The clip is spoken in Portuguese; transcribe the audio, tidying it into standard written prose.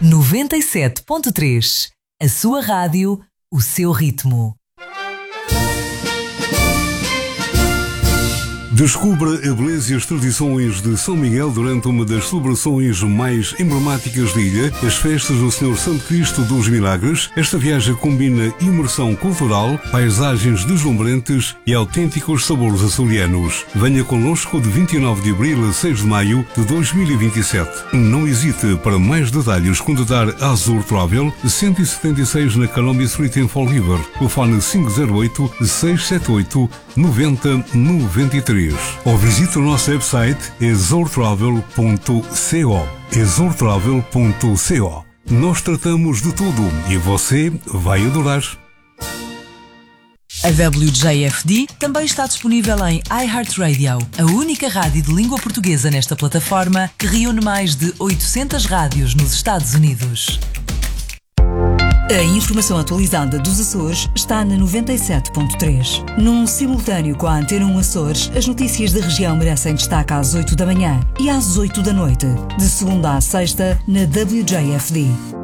97.3. A sua rádio, o seu ritmo. Descubra a beleza e as tradições de São Miguel durante uma das celebrações mais emblemáticas da ilha, as festas do Senhor Santo Cristo dos Milagres. Esta viagem combina imersão cultural, paisagens deslumbrantes e autênticos sabores açorianos. Venha connosco de 29 de abril a 6 de maio de 2027. Não hesite, para mais detalhes, contatar a Azur Travel, 176 na Columbia Street em Fall River. Telefone 508-678-9093. Ou visite o nosso website azurtravel.co. azurtravel.co. Nós tratamos de tudo e você vai adorar. A WJFD também está disponível em iHeartRadio, a única rádio de língua portuguesa nesta plataforma que reúne mais de 800 rádios nos Estados Unidos. A informação atualizada dos Açores está na 97.3. Num simultâneo com a Antena 1 Açores, as notícias da região merecem destaque às 8 da manhã e às 8 da noite, de segunda à sexta, na WJFD.